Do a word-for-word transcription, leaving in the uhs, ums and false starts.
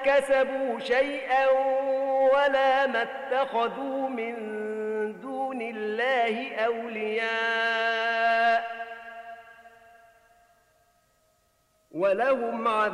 كسبوا شيئا ولا ما اتخذوا من دون الله أولياء ولهم عذاب